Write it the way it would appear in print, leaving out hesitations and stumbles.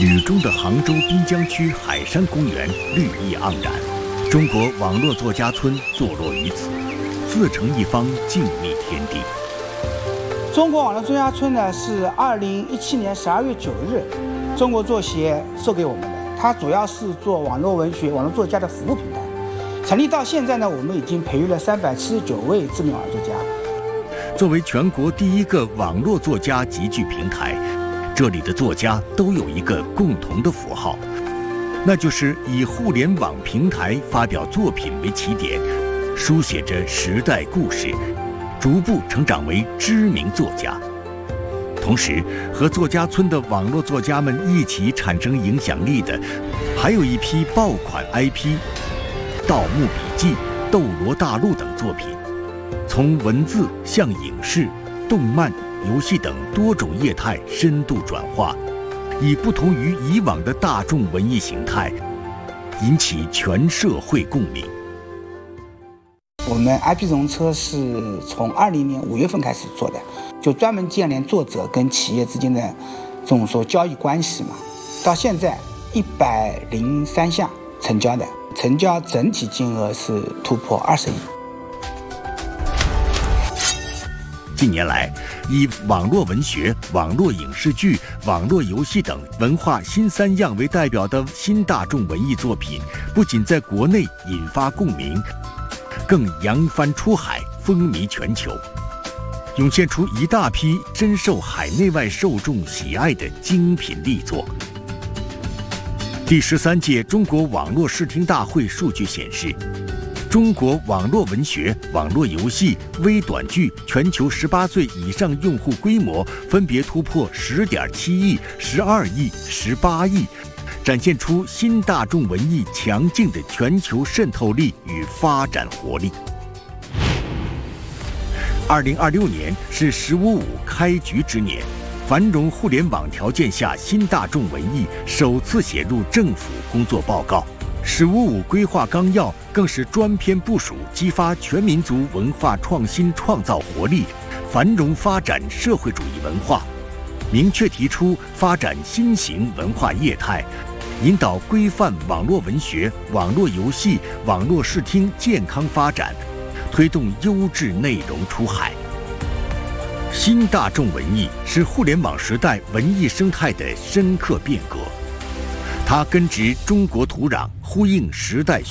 雨中的杭州滨江区海山公园绿意盎然，中国网络作家村坐落于此，自成一方静谧天地。 中国网络作家村呢是2017年12月9日，中国作协授给我们的。它主要是做网络文学、网络作家的服务平台。成立到现在呢，我们已经培育了379位知名网络作家。 作为全国第一个网络作家集聚平台，这里的作家都有一个共同的符号，那就是以互联网平台发表作品为起点，书写着时代故事，逐步成长为知名作家。同时，和作家村的网络作家们一起产生影响力的，还有一批爆款 IP，《盗墓笔记》《斗罗大陆》等作品，从文字向影视、动漫、游戏等多种业态深度转化，以不同于以往的大众文艺形态，引起全社会共鸣。 我们 IP 容车是从2020年5月份开始做的，就专门建立作者跟企业之间的这种说交易关系嘛。到现在103项成交的，成交整体金额是突破20亿。 近年来，以网络文学、网络影视剧、网络游戏等文化新三样为代表的新大众文艺作品，不仅在国内引发共鸣，更扬帆出海，风靡全球，涌现出一大批深受海内外受众喜爱的精品力作。第13届中国网络视听大会数据显示，中国网络文学、网络游戏、微短剧全球18岁以上用户规模分别突破10.7亿、12亿、18亿，展现出新大众文艺强劲的全球渗透力与发展活力。2026年是“15.5”开局之年，繁荣互联网条件下新大众文艺首次写入政府工作报告。“15.5”规划纲要更是专篇部署激发全民族文化创新创造活力，繁荣发展社会主义文化，明确提出发展新型文化业态，引导规范网络文学、网络游戏、网络视听健康发展，推动优质内容出海。新大众文艺是互联网时代文艺生态的深刻变革，它根植中国土壤，呼应时代